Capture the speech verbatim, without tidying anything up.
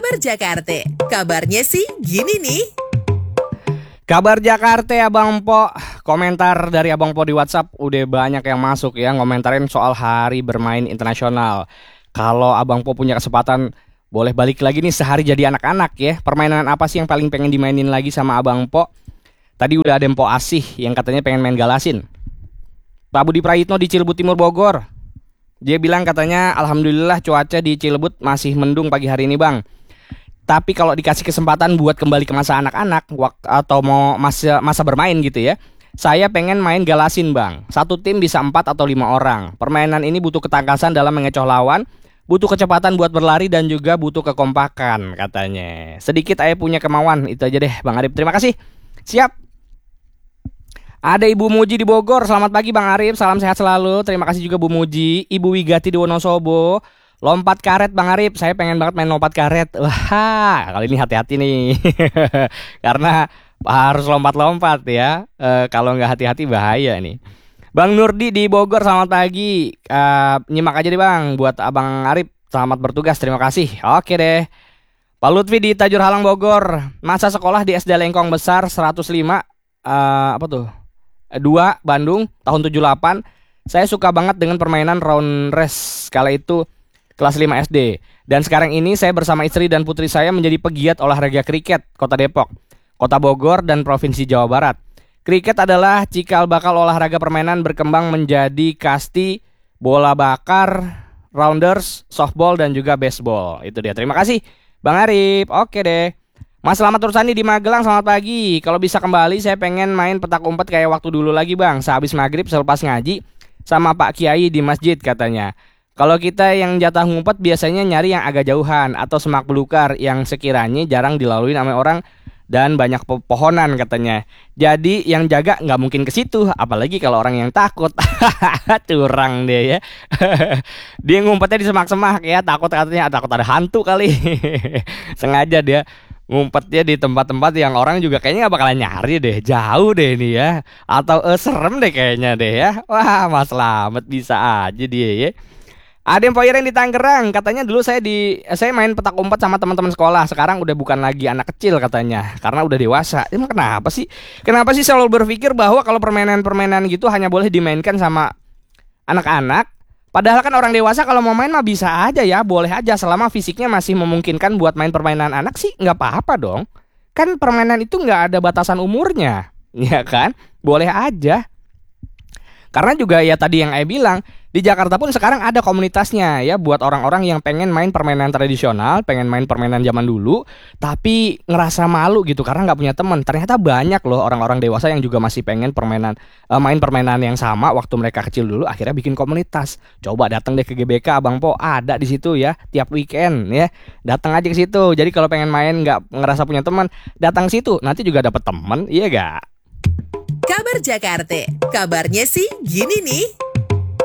Kabar Jakarta, kabarnya sih gini nih. Kabar Jakarta Abang Po. Komentar dari Abang Po di WhatsApp udah banyak yang masuk ya, ngomentarin soal hari bermain internasional. Kalau Abang Po punya kesempatan, boleh balik lagi nih sehari jadi anak-anak ya. Permainan apa sih yang paling pengen dimainin lagi sama Abang Po? Tadi udah ada Empo Asih yang katanya pengen main galasin. Pak Budi Prayitno di Cilebut Timur Bogor, dia bilang katanya alhamdulillah cuaca di Cilebut masih mendung pagi hari ini bang. Tapi kalau dikasih kesempatan buat kembali ke masa anak-anak atau mau masa masa bermain gitu ya, saya pengen main galasin bang. Satu tim bisa empat atau lima orang. Permainan ini butuh ketangkasan dalam mengecoh lawan, butuh kecepatan buat berlari dan juga butuh kekompakan katanya. Sedikit ayah punya kemauan, itu aja deh Bang Arif. Terima kasih. Siap. Ada Ibu Muji di Bogor. Selamat pagi Bang Arif, salam sehat selalu. Terima kasih juga Bu Muji. Ibu Wigati di Wonosobo. Lompat karet Bang Arif, saya pengen banget main lompat karet. Wah, kali ini hati-hati nih. Karena harus lompat-lompat ya. E, kalau nggak hati-hati bahaya nih. Bang Nurdi di Bogor, selamat pagi. E, nyimak aja deh Bang, buat Abang Arif. Selamat bertugas, terima kasih. Oke deh. Pak Lutfi di Tajur Halang Bogor. Masa sekolah di S D Lengkong Besar seratus lima. E, apa tuh? dua Bandung, tahun tujuh puluh delapan. Saya suka banget dengan permainan round race. Kala itu kelas lima S D. Dan sekarang ini saya bersama istri dan putri saya menjadi pegiat olahraga kriket Kota Depok, Kota Bogor, dan Provinsi Jawa Barat. Kriket adalah cikal bakal olahraga permainan berkembang menjadi kasti, bola bakar, rounders, softball, dan juga baseball. Itu dia. Terima kasih Bang Arif. Oke deh. Mas Selamat Tursani di Magelang, selamat pagi. Kalau bisa kembali saya pengen main petak umpet kayak waktu dulu lagi Bang. Sehabis maghrib selepas ngaji sama Pak Kiai di masjid katanya. Kalau kita yang jatah ngumpet biasanya nyari yang agak jauhan atau semak belukar yang sekiranya jarang dilalui sama orang dan banyak pepohonan katanya. Jadi yang jaga nggak mungkin ke situ, apalagi kalau orang yang takut. Curang deh ya. Dia ngumpetnya di semak-semak ya, takut katanya takut ada hantu kali. Sengaja dia ngumpetnya di tempat-tempat yang orang juga kayaknya nggak bakalan nyari deh, jauh deh nih ya, atau eh, serem deh kayaknya deh ya. Wah, Mas Slamet bisa aja dia ya. Ada yang poyeren di Tangerang, katanya dulu saya di saya main petak umpet sama teman-teman sekolah. Sekarang udah bukan lagi anak kecil katanya, karena udah dewasa. Emang kenapa sih? Kenapa sih selalu berpikir bahwa kalau permainan-permainan gitu hanya boleh dimainkan sama anak-anak? Padahal kan orang dewasa kalau mau main mah bisa aja ya, boleh aja selama fisiknya masih memungkinkan buat main permainan anak sih nggak apa-apa dong. Kan permainan itu nggak ada batasan umurnya, ya kan? Boleh aja. Karena juga ya tadi yang saya bilang, di Jakarta pun sekarang ada komunitasnya ya buat orang-orang yang pengen main permainan tradisional, pengen main permainan zaman dulu, tapi ngerasa malu gitu karena nggak punya teman. Ternyata banyak loh orang-orang dewasa yang juga masih pengen permainan uh, main permainan yang sama waktu mereka kecil dulu, akhirnya bikin komunitas. Coba datang deh ke G B K Abang Po, ada di situ ya tiap weekend ya. Datang aja ke situ. Jadi kalau pengen main nggak ngerasa punya teman, datang situ, nanti juga dapat teman, iya gak? Kabar Jakarta, kabarnya sih gini nih.